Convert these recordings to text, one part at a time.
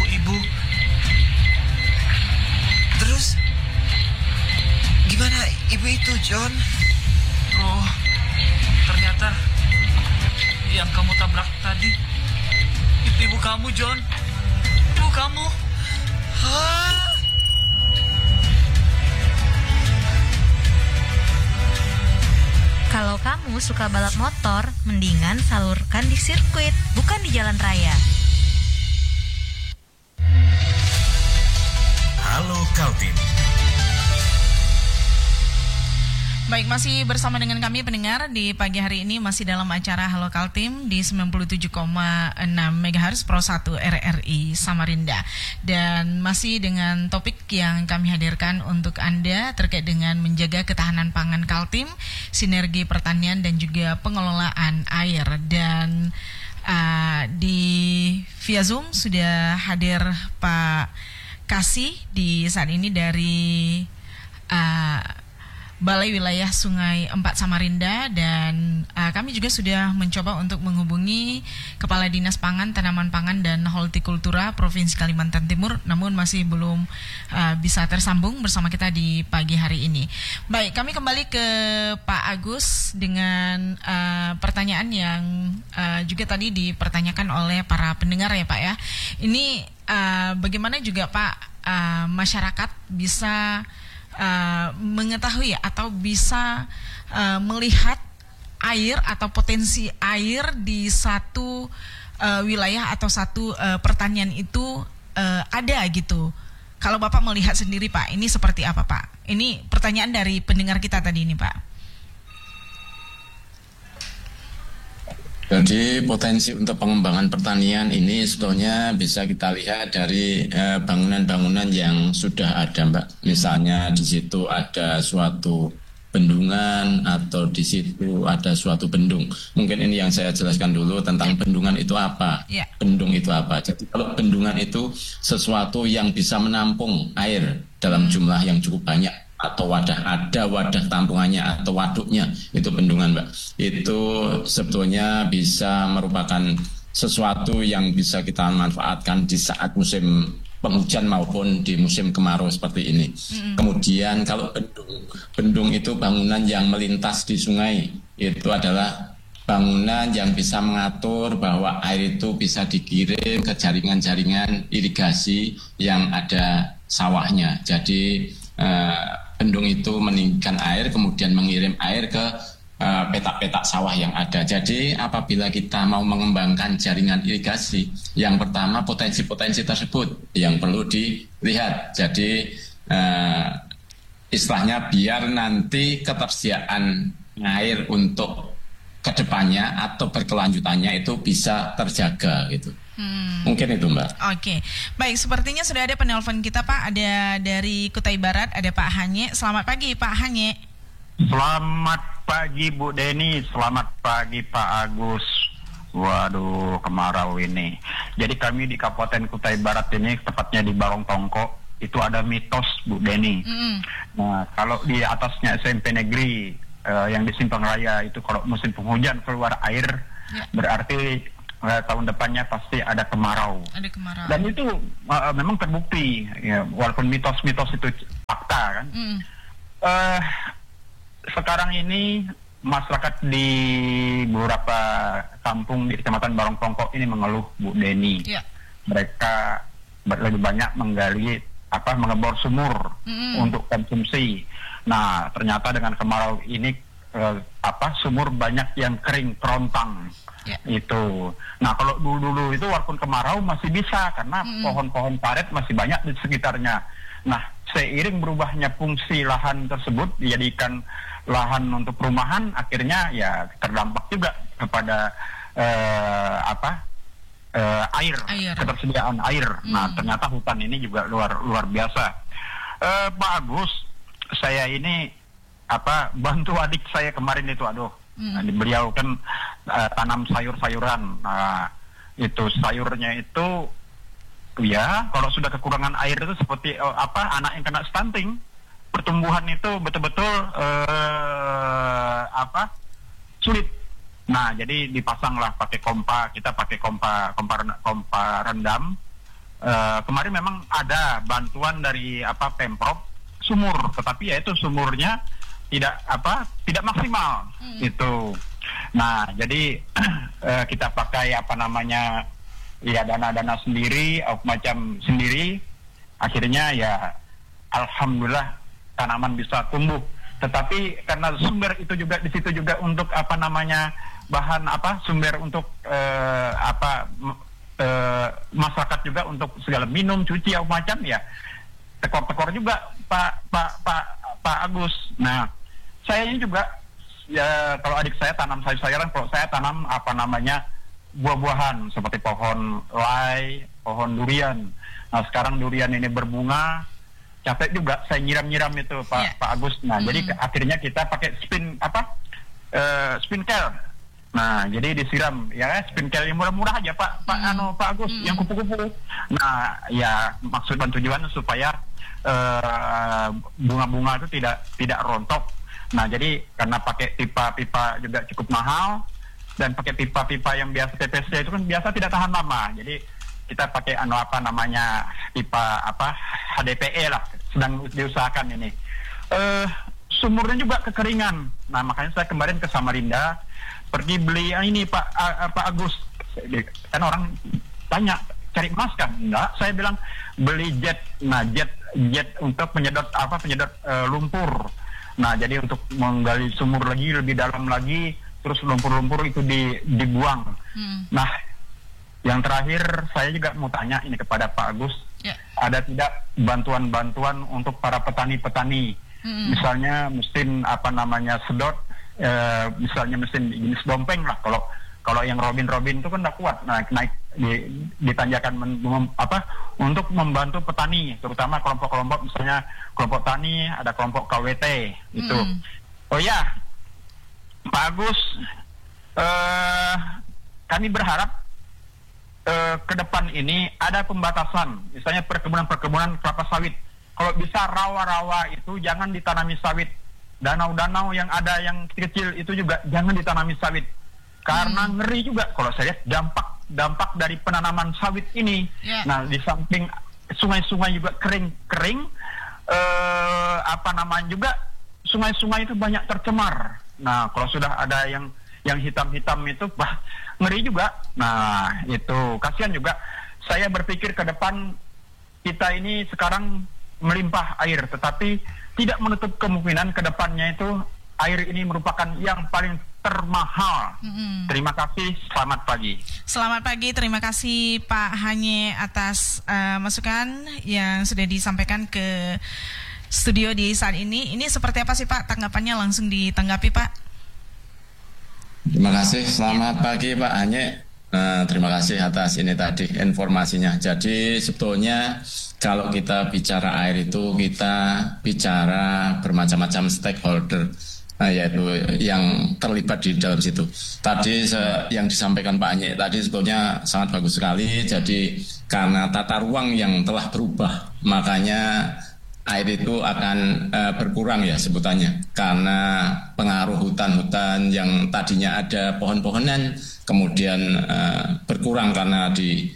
ibu-ibu. Terus gimana ibu itu, John? Oh, ternyata yang kamu tabrak tadi itu ibu kamu, John. Ibu kamu. Hah? Kalau kamu suka balap motor, mendingan salurkan di sirkuit, bukan di jalan raya. Halo Kaltim. Baik, masih bersama dengan kami pendengar di pagi hari ini, masih dalam acara Halo Kaltim di 97,6 MHz Pro 1 RRI Samarinda. Dan masih dengan topik yang kami hadirkan untuk Anda terkait dengan menjaga ketahanan pangan Kaltim, sinergi pertanian dan juga pengelolaan air. Dan di via Zoom sudah hadir Pak Kasih di saat ini dari Balai Wilayah Sungai Empat Samarinda, dan kami juga sudah mencoba untuk menghubungi Kepala Dinas Pangan, Tanaman Pangan dan Hortikultura Provinsi Kalimantan Timur, namun masih belum bisa tersambung bersama kita di pagi hari ini. Baik, kami kembali ke Pak Agus dengan pertanyaan yang juga tadi dipertanyakan oleh para pendengar ya Pak ya. Ini bagaimana juga Pak masyarakat bisa mengetahui atau bisa melihat air atau potensi air di satu wilayah atau satu pertanian itu ada gitu. Kalau Bapak melihat sendiri Pak, ini seperti apa Pak? Ini pertanyaan dari pendengar kita tadi ini Pak. Jadi potensi untuk pengembangan pertanian ini sebetulnya bisa kita lihat dari bangunan-bangunan yang sudah ada, Mbak. Misalnya di situ ada suatu bendungan atau di situ ada suatu bendung. Mungkin ini yang saya jelaskan dulu tentang bendungan itu apa. Bendung itu apa. Jadi kalau bendungan itu sesuatu yang bisa menampung air dalam jumlah yang cukup banyak, atau ada wadah tampungannya atau waduknya, itu bendungan Mbak. Itu sebetulnya bisa merupakan sesuatu yang bisa kita manfaatkan di saat musim penghujan maupun di musim kemarau seperti ini. Kemudian kalau bendung itu bangunan yang melintas di sungai, itu adalah bangunan yang bisa mengatur bahwa air itu bisa dikirim ke jaringan-jaringan irigasi yang ada sawahnya. Jadi bendung itu meninggikan air, kemudian mengirim air ke petak-petak sawah yang ada. Jadi apabila kita mau mengembangkan jaringan irigasi, yang pertama potensi-potensi tersebut yang perlu dilihat. Jadi istilahnya biar nanti ketersediaan air untuk kedepannya atau berkelanjutannya itu bisa terjaga gitu. Mungkin itu Mbak. Oke, baik, sepertinya sudah ada penelpon kita Pak. Ada dari Kutai Barat, ada Pak Hanye. Selamat pagi Pak Hanye. Selamat pagi Bu Deni, selamat pagi Pak Agus. Waduh, kemarau ini. Jadi kami di Kabupaten Kutai Barat ini, tepatnya di Barong Tongko, itu ada mitos Bu Deni. Nah, kalau di atasnya SMP Negeri yang di Simpang Raya itu kalau musim penghujan keluar air, berarti tahun depannya pasti ada kemarau. Dan itu memang terbukti, ya, walaupun mitos-mitos itu fakta kan. Sekarang ini masyarakat di beberapa kampung di Kecamatan Barong Tongko ini mengeluh Bu Deni. Mereka lebih banyak mengebor sumur untuk konsumsi. Nah, ternyata dengan kemarau ini sumur banyak yang kering kerontang. Itu. Nah, kalau dulu itu walaupun kemarau masih bisa karena pohon-pohon karet masih banyak di sekitarnya. Nah, seiring berubahnya fungsi lahan tersebut dijadikan lahan untuk perumahan, akhirnya ya terdampak juga kepada air, ketersediaan air. Nah, ternyata hutan ini juga luar biasa. Pak Agus, saya ini bantu adik saya kemarin itu, beliau kan tanam sayur-sayuran. Nah, itu sayurnya itu ya kalau sudah kekurangan air itu seperti anak yang kena stunting, pertumbuhan itu betul-betul sulit. Nah, jadi dipasanglah pakai pompa, kita pakai pompa rendam kemarin memang ada bantuan dari Pemprov sumur, tetapi ya itu sumurnya tidak maksimal itu. Nah, jadi kita pakai dana-dana sendiri, macam sendiri. Akhirnya ya alhamdulillah tanaman bisa tumbuh. Tetapi karena sumber itu juga di situ juga untuk bahan sumber untuk masyarakat juga untuk segala minum, cuci macam ya. Tekor-tekor juga Pak Agus. Nah, saya ini juga ya, kalau adik saya tanam sayur-sayuran, kalau saya tanam buah-buahan seperti pohon lai, pohon durian. Nah, sekarang durian ini berbunga, capek juga saya nyiram-nyiram itu Pak Agus. Nah, jadi akhirnya kita pakai spinkel. Nah, jadi disiram ya, spinkel yang murah-murah aja Pak Agus, yang kupu-kupu. Nah, ya maksud dan tujuan supaya bunga-bunga itu tidak rontok. Nah, jadi karena pakai pipa-pipa juga cukup mahal, dan pakai pipa-pipa yang biasa PVC itu kan biasa tidak tahan lama. Jadi kita pakai pipa HDPE lah, sedang diusahakan ini. Sumurnya juga kekeringan. Nah, makanya saya kemarin ke Samarinda, pergi beli ini Pak Agus. Kan orang tanya, cari emas kan? Enggak, saya bilang beli jet. Nah, jet untuk penyedot lumpur. Nah, jadi untuk menggali sumur lagi lebih dalam lagi, terus lumpur-lumpur itu dibuang. Nah, yang terakhir saya juga mau tanya ini kepada Pak Agus, ada tidak bantuan-bantuan untuk para petani-petani? Misalnya mesin sedot, misalnya mesin jenis dompeng lah. Kalau yang robin itu kan tidak kuat, naik ditanjakan untuk membantu petani, terutama kelompok-kelompok, misalnya kelompok tani, ada kelompok KWT itu. Oh ya, Pak Agus, kami berharap ke depan ini ada pembatasan, misalnya perkebunan kelapa sawit. Kalau bisa rawa-rawa itu jangan ditanami sawit, danau-danau yang ada yang kecil itu juga jangan ditanami sawit. Karena ngeri juga kalau saya lihat dampak dari penanaman sawit ini. Nah, di samping sungai-sungai juga kering, juga sungai-sungai itu banyak tercemar. Nah, kalau sudah ada yang hitam-hitam itu, ngeri juga. Nah, itu kasihan juga. Saya berpikir ke depan kita ini sekarang melimpah air, tetapi tidak menutup kemungkinan ke depannya itu air ini merupakan yang paling termahal. Terima kasih, selamat pagi. Selamat pagi, terima kasih Pak Hanye atas masukan yang sudah disampaikan ke studio di saat ini. Ini seperti apa sih Pak tanggapannya, langsung ditanggapi Pak? Terima kasih, selamat pagi Pak Hanye. Terima kasih atas ini tadi informasinya. Jadi sebetulnya kalau kita bicara air itu kita bicara bermacam-macam stakeholder, yaitu yang terlibat di dalam situ. Tadi yang disampaikan Pak Hanye tadi sebetulnya sangat bagus sekali. Jadi karena tata ruang yang telah berubah, makanya air itu akan berkurang ya sebutannya. Karena pengaruh hutan-hutan yang tadinya ada pohon-pohonan, kemudian berkurang karena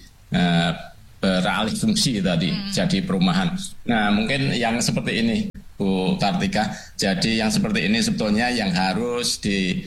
beralih fungsi tadi jadi perumahan. Nah, mungkin yang seperti ini Bu Kartika. Jadi yang seperti ini sebetulnya yang harus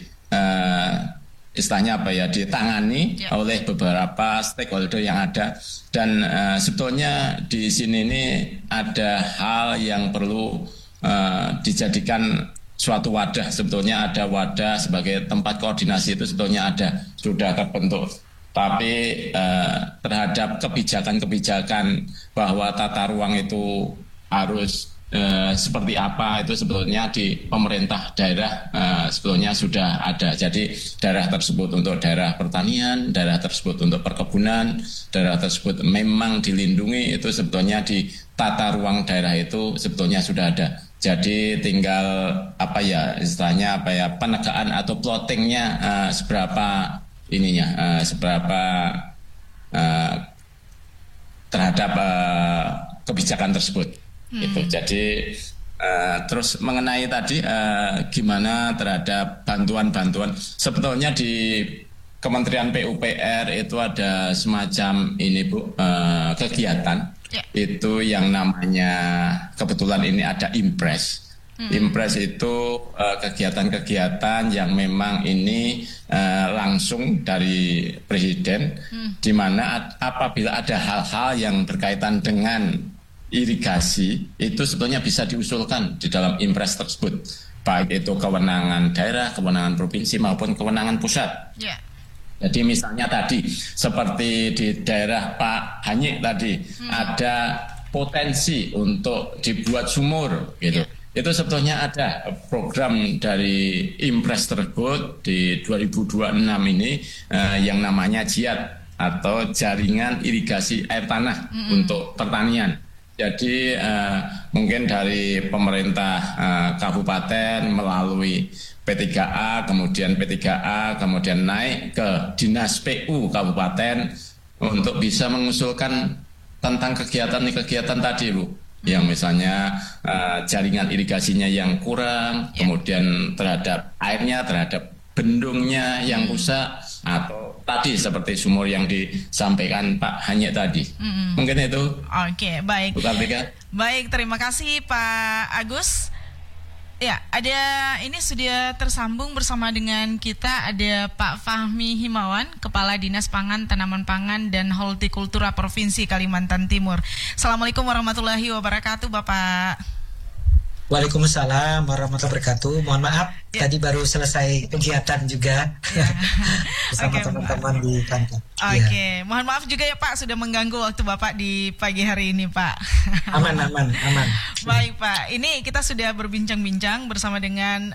istilahnya ditangani oleh beberapa stakeholder yang ada. Dan sebetulnya di sini ini ada hal yang perlu dijadikan suatu wadah. Sebetulnya ada wadah sebagai tempat koordinasi, itu sebetulnya sudah terbentuk. Tapi terhadap kebijakan-kebijakan bahwa tata ruang itu harus seperti apa, itu sebetulnya di pemerintah daerah sebetulnya sudah ada. Jadi daerah tersebut untuk daerah pertanian, daerah tersebut untuk perkebunan, daerah tersebut memang dilindungi, itu sebetulnya di tata ruang daerah itu sebetulnya sudah ada. Jadi tinggal istilahnya penegaan atau plottingnya seberapa terhadap kebijakan tersebut. Itu jadi terus mengenai tadi gimana terhadap bantuan-bantuan, sebetulnya di Kementerian PUPR itu ada semacam ini Bu, kegiatan. Itu yang namanya, kebetulan ini ada Impres. Impres itu kegiatan-kegiatan yang memang ini langsung dari Presiden, di mana apabila ada hal-hal yang berkaitan dengan irigasi, itu sebetulnya bisa diusulkan di dalam Impres tersebut, baik itu kewenangan daerah, kewenangan provinsi maupun kewenangan pusat. Jadi misalnya tadi seperti di daerah Pak Hanyik tadi ada potensi untuk dibuat sumur gitu. Itu sebetulnya ada program dari Impres tersebut di 2026 ini yang namanya JIAT atau Jaringan Irigasi Air Tanah untuk Pertanian. Jadi mungkin dari pemerintah kabupaten melalui P3A, kemudian P3A, kemudian naik ke Dinas PU Kabupaten untuk bisa mengusulkan tentang kegiatan tadi Bu. Yang misalnya jaringan irigasinya yang kurang, kemudian terhadap airnya, terhadap bendungnya yang rusak, atau tadi seperti sumur yang disampaikan Pak Hanyik tadi. Mungkin itu. Oke, baik. Bu Kartika. Baik, terima kasih Pak Agus. Ya, ini sudah tersambung bersama dengan kita ada Pak Fahmi Himawan, Kepala Dinas Pangan, Tanaman Pangan dan Hortikultura Provinsi Kalimantan Timur. Assalamualaikum warahmatullahi wabarakatuh, Bapak. Waalaikumsalam warahmatullahi wabarakatuh. Mohon maaf, tadi baru selesai kegiatan juga bersama teman-teman di kantor. Mohon maaf juga ya Pak, sudah mengganggu waktu Bapak di pagi hari ini Pak. Aman. Baik Pak, ini kita sudah berbincang-bincang bersama dengan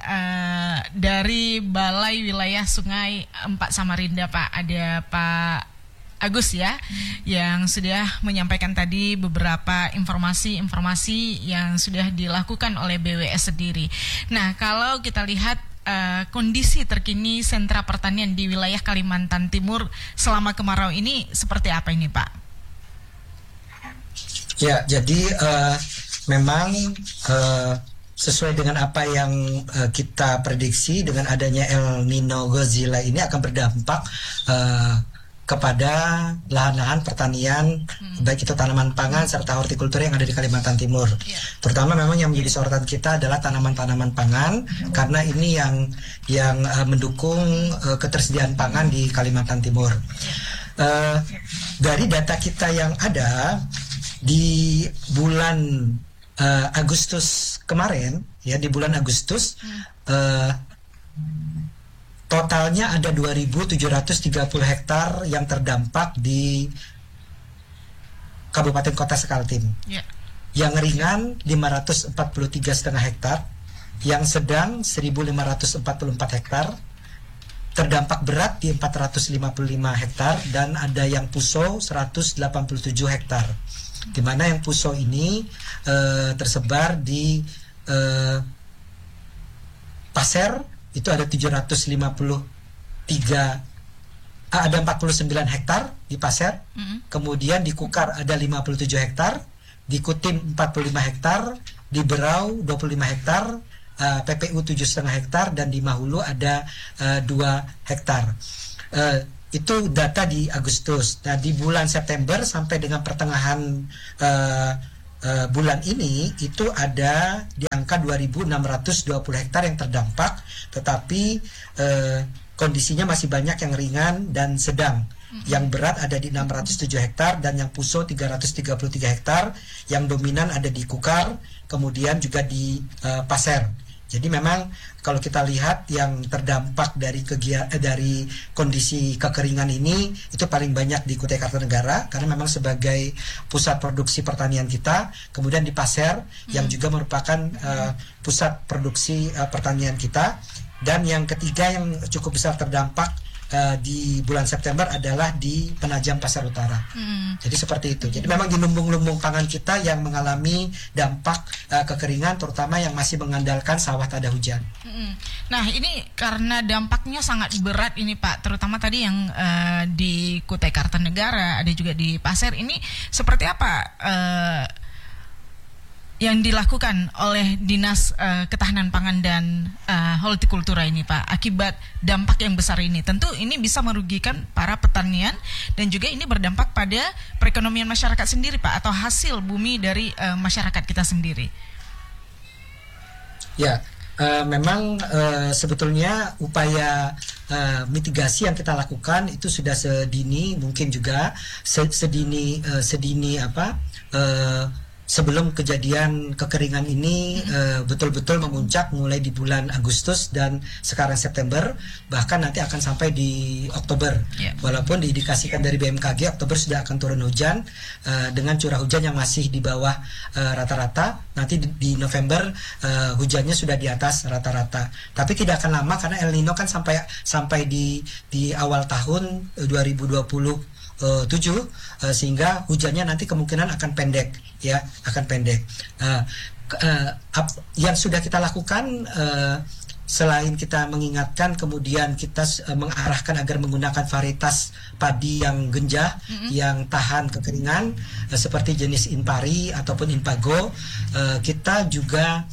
dari Balai Wilayah Sungai 4 Samarinda Pak. Ada Pak Agus ya, yang sudah menyampaikan tadi beberapa informasi yang sudah dilakukan oleh BWS sendiri. Nah, kalau kita lihat kondisi terkini sentra pertanian di wilayah Kalimantan Timur selama kemarau ini seperti apa ini Pak? Ya, jadi memang sesuai dengan apa yang kita prediksi, dengan adanya El Nino Godzilla ini akan berdampak kepada lahan-lahan pertanian, baik itu tanaman pangan serta hortikultura yang ada di Kalimantan Timur. Terutama memang yang menjadi sorotan kita adalah tanaman-tanaman pangan, karena ini yang mendukung ketersediaan pangan di Kalimantan Timur. Dari data kita yang ada di bulan Agustus kemarin, ya di bulan Agustus totalnya ada 2.730 hektar yang terdampak di Kabupaten Kota Sekaltim. Yang ringan 543,5 hektar, yang sedang 1.544 hektar, terdampak berat di 455 hektar, dan ada yang puso 187 hektar. Di mana yang puso ini tersebar di Pasir. Itu ada 49 hektar di Pasir, kemudian di Kukar ada 57 hektar, di Kutim 45 hektar, di Berau 25 hektar, PPU 7,5 hektar, dan di Mahulu ada 2 hektar. Itu data di Agustus. Nah, di bulan September sampai dengan pertengahan bulan ini itu ada di angka 2.620 hektar yang terdampak, tetapi kondisinya masih banyak yang ringan dan sedang. Yang berat ada di 607 hektar dan yang puso 333 hektar, yang dominan ada di Kukar, kemudian juga di Pasir. Jadi memang kalau kita lihat yang terdampak dari kondisi kekeringan ini itu paling banyak di Kutai Kartanegara, karena memang sebagai pusat produksi pertanian kita, kemudian di Pasir yang juga merupakan pusat produksi pertanian kita, dan yang ketiga yang cukup besar terdampak di bulan September adalah di Penajam Pasir Utara. Jadi seperti itu. Jadi memang di lumbung-lumbung pangan kita yang mengalami dampak kekeringan, terutama yang masih mengandalkan sawah tada hujan. Nah, ini karena dampaknya sangat berat ini Pak, terutama tadi yang di Kutai Kartanegara, ada juga di Pasir. Ini seperti apa yang dilakukan oleh Dinas Ketahanan Pangan dan Hortikultura ini, Pak, akibat dampak yang besar ini? Tentu ini bisa merugikan para petanian dan juga ini berdampak pada perekonomian masyarakat sendiri, Pak, atau hasil bumi dari masyarakat kita sendiri. Ya, memang sebetulnya upaya mitigasi yang kita lakukan itu sudah sedini mungkin juga sedini sebelum kejadian kekeringan ini betul-betul memuncak mulai di bulan Agustus dan sekarang September, bahkan nanti akan sampai di Oktober. Walaupun diindikasikan dari BMKG Oktober sudah akan turun hujan dengan curah hujan yang masih di bawah rata-rata. Nanti di November hujannya sudah di atas rata-rata. Tapi tidak akan lama karena El Nino kan sampai di awal tahun 2027 sehingga hujannya nanti kemungkinan akan pendek, ya, akan pendek. Yang sudah kita lakukan selain kita mengingatkan, kemudian kita mengarahkan agar menggunakan varietas padi yang genjah, yang tahan kekeringan, seperti jenis Impari ataupun Impago. Kita juga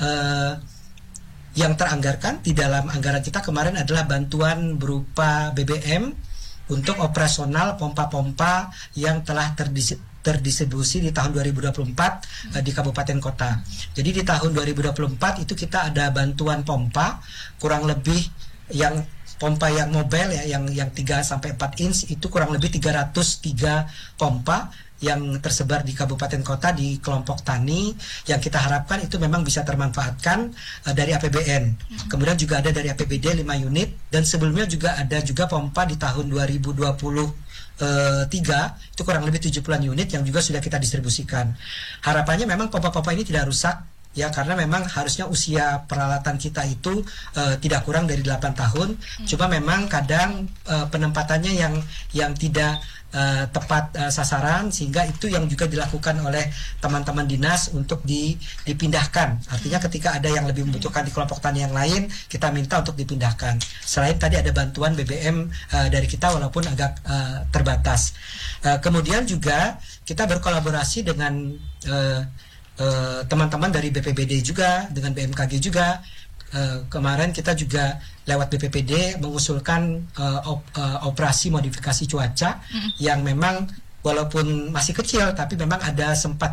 yang teranggarkan di dalam anggaran kita kemarin adalah bantuan berupa BBM untuk operasional pompa-pompa yang telah terdistribusi di tahun 2024 di kabupaten kota. Jadi di tahun 2024 itu kita ada bantuan pompa kurang lebih yang pompa yang mobile ya, yang 3 sampai 4 inch itu kurang lebih 303 pompa yang tersebar di kabupaten kota di kelompok tani, yang kita harapkan itu memang bisa termanfaatkan dari APBN. Kemudian juga ada dari APBD 5 unit, dan sebelumnya juga ada juga pompa di tahun 2023 itu kurang lebih 70-an unit yang juga sudah kita distribusikan. Harapannya memang pompa-pompa ini tidak rusak, ya, karena memang harusnya usia peralatan kita itu tidak kurang dari 8 tahun. Cuma memang kadang penempatannya yang tidak tepat sasaran, sehingga itu yang juga dilakukan oleh teman-teman dinas untuk dipindahkan. Artinya ketika ada yang lebih membutuhkan di kelompok tani yang lain, kita minta untuk dipindahkan. Selain tadi ada bantuan BBM dari kita walaupun agak terbatas. Kemudian juga kita berkolaborasi dengan teman-teman dari BPBD juga, dengan BMKG juga. Kemarin kita juga lewat BPPD mengusulkan operasi modifikasi cuaca yang memang walaupun masih kecil tapi memang ada sempat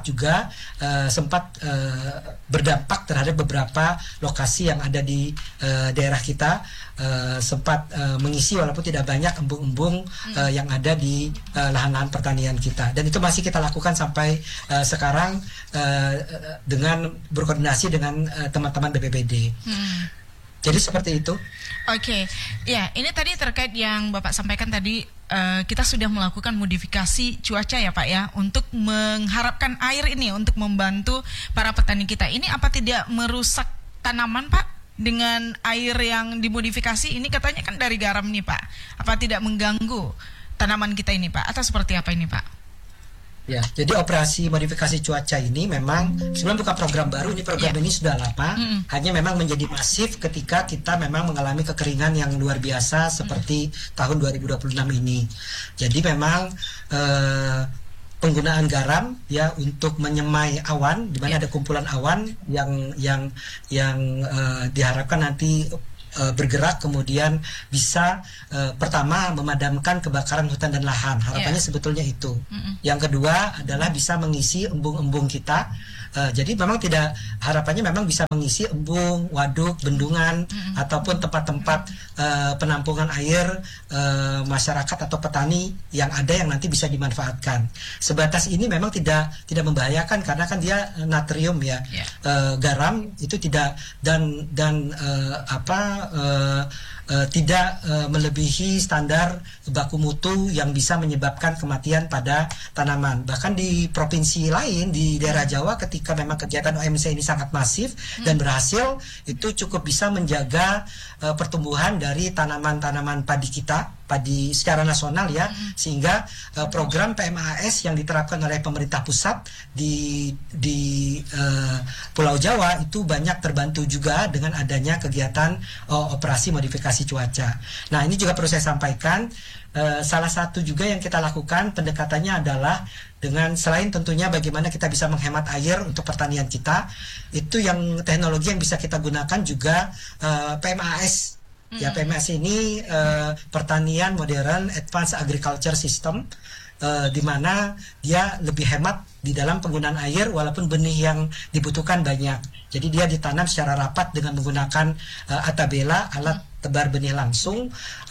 berdampak terhadap beberapa lokasi yang ada di daerah kita, sempat mengisi walaupun tidak banyak embung-embung yang ada di lahan-lahan pertanian kita, dan itu masih kita lakukan sampai sekarang dengan berkoordinasi dengan teman-teman BPBD. Jadi seperti itu. Oke, ya, ini tadi terkait yang Bapak sampaikan tadi, kita sudah melakukan modifikasi cuaca ya Pak ya, untuk mengharapkan air ini untuk membantu para petani kita. Ini apa tidak merusak tanaman Pak dengan air yang dimodifikasi? Ini katanya kan dari garam nih Pak. Apa tidak mengganggu tanaman kita ini Pak? Atau seperti apa ini Pak? Ya, jadi operasi modifikasi cuaca ini memang sebenarnya bukan program baru, ini program ini sudah lama, hanya memang menjadi masif ketika kita memang mengalami kekeringan yang luar biasa seperti tahun 2026 ini. Jadi memang penggunaan garam ya untuk menyemai awan, di mana ada kumpulan awan yang diharapkan nanti bergerak kemudian bisa pertama memadamkan kebakaran hutan dan lahan. Harapannya sebetulnya itu. Yang kedua adalah bisa mengisi embung-embung kita. Jadi memang tidak, harapannya memang bisa mengisi embung, waduk, bendungan ataupun tempat-tempat penampungan air masyarakat atau petani yang ada yang nanti bisa dimanfaatkan. Sebatas ini memang tidak membahayakan karena kan dia natrium ya. Garam itu tidak tidak melebihi standar baku mutu yang bisa menyebabkan kematian pada tanaman. Bahkan di provinsi lain di daerah Jawa ketika memang kegiatan OMC ini sangat masif dan berhasil, itu cukup bisa menjaga pertumbuhan dari tanaman-tanaman padi kita padi secara nasional ya, sehingga program PMAS yang diterapkan oleh pemerintah pusat di Pulau Jawa itu banyak terbantu juga dengan adanya kegiatan operasi modifikasi cuaca. Nah, ini juga perlu saya sampaikan, salah satu juga yang kita lakukan pendekatannya adalah dengan selain tentunya bagaimana kita bisa menghemat air untuk pertanian kita, itu yang teknologi yang bisa kita gunakan juga PMAS. Ya, PMAS ini pertanian modern Advanced Agriculture System, di mana dia lebih hemat di dalam penggunaan air walaupun benih yang dibutuhkan banyak. Jadi dia ditanam secara rapat dengan menggunakan Atabela, alat tebar benih langsung,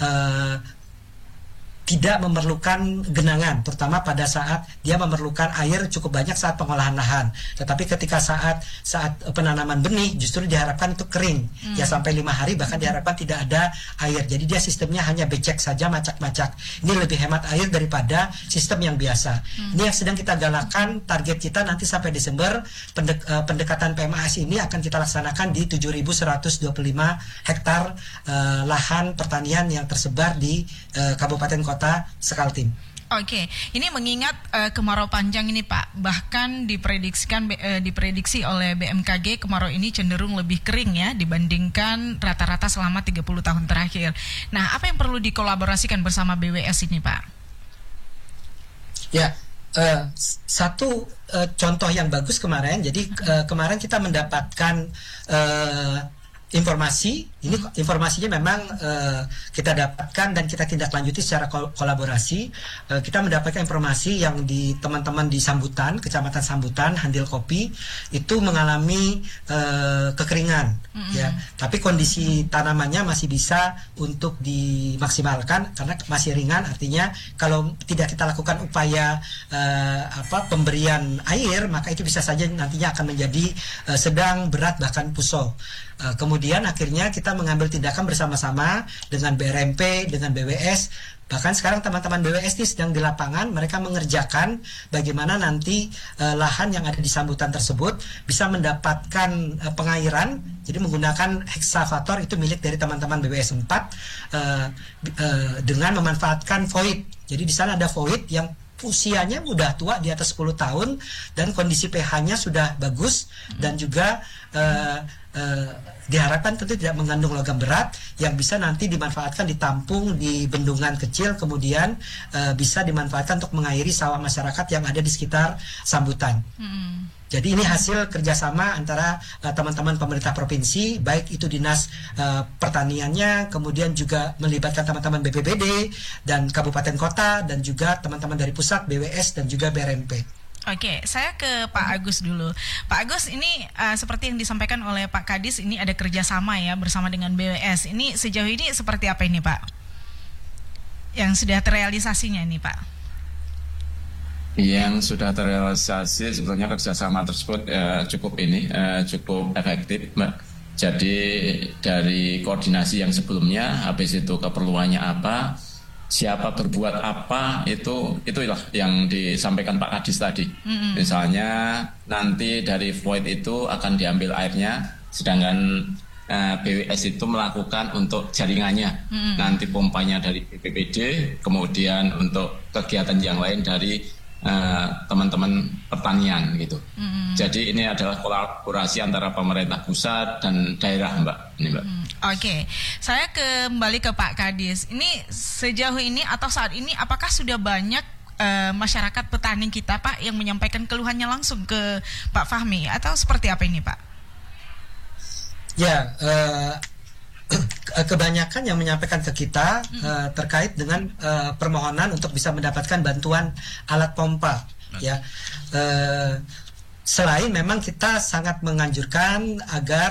tidak memerlukan genangan, terutama pada saat dia memerlukan air cukup banyak saat pengolahan lahan. Tetapi ketika saat penanaman benih justru diharapkan itu kering, ya sampai 5 hari bahkan diharapkan tidak ada air. Jadi dia sistemnya hanya becek saja, macak-macak. Ini lebih hemat air daripada sistem yang biasa. Ini yang sedang kita galakan, target kita nanti sampai Desember pendekatan PMAS ini akan kita laksanakan di 7.125 hektar lahan pertanian yang tersebar di kabupaten kota Sekaltim. Oke, ini mengingat kemarau panjang ini Pak, bahkan diprediksi oleh BMKG kemarau ini cenderung lebih kering ya dibandingkan rata-rata selama 30 tahun terakhir. Nah, apa yang perlu dikolaborasikan bersama BWS ini Pak? Ya, satu contoh yang bagus kemarin, jadi kemarin kita mendapatkan informasi. Ini informasinya memang kita dapatkan dan kita tindak lanjuti secara kolaborasi. Kita mendapatkan informasi yang di teman-teman di Sambutan, Kecamatan Sambutan, Handil Kopi itu mengalami kekeringan, ya. Tapi kondisi tanamannya masih bisa untuk dimaksimalkan karena masih ringan. Artinya kalau tidak kita lakukan upaya pemberian air, maka itu bisa saja nantinya akan menjadi sedang, berat, bahkan puso. Kemudian akhirnya kita mengambil tindakan bersama-sama dengan BRMP, dengan BWS. Bahkan sekarang teman-teman BWS ini sedang di lapangan, mereka mengerjakan bagaimana nanti lahan yang ada di Sambutan tersebut bisa mendapatkan pengairan. Jadi menggunakan heksavator, itu milik dari teman-teman BWS 4, dengan memanfaatkan void. Jadi di sana ada void yang usianya udah tua, di atas 10 tahun, dan kondisi pH-nya sudah bagus, dan juga diharapkan tentu tidak mengandung logam berat yang bisa nanti dimanfaatkan, ditampung di bendungan kecil, kemudian bisa dimanfaatkan untuk mengairi sawah masyarakat yang ada di sekitar Sambutan. Jadi ini hasil kerjasama antara teman-teman pemerintah provinsi, baik itu dinas pertaniannya, kemudian juga melibatkan teman-teman BPBD dan kabupaten kota, dan juga teman-teman dari pusat, BWS, dan juga BRMP. Oke, saya ke Pak Agus dulu. Pak Agus, ini seperti yang disampaikan oleh Pak Kadis, ini ada kerjasama ya bersama dengan BWS. Ini sejauh ini seperti apa ini Pak? Yang sudah terrealisasinya ini Pak? Yang sudah terrealisasi sebetulnya kerjasama tersebut cukup efektif, Mbak. Jadi dari koordinasi yang sebelumnya, habis itu keperluannya apa, siapa berbuat apa, itulah yang disampaikan Pak Kadis tadi. Misalnya nanti dari void itu akan diambil airnya, sedangkan BWS itu melakukan untuk jaringannya. Nanti pompanya dari BPBD, kemudian untuk kegiatan yang lain dari teman-teman pertanian gitu. Jadi ini adalah kolaborasi antara pemerintah pusat dan daerah, Mbak. Ini, Mbak. Oke, saya kembali ke Pak Kadis. Ini sejauh ini atau saat ini apakah sudah banyak masyarakat petani kita Pak yang menyampaikan keluhannya langsung ke Pak Fahmi atau seperti apa ini Pak? Ya, kebanyakan yang menyampaikan ke kita terkait dengan permohonan untuk bisa mendapatkan bantuan alat pompa, ya. Selain memang kita sangat menganjurkan agar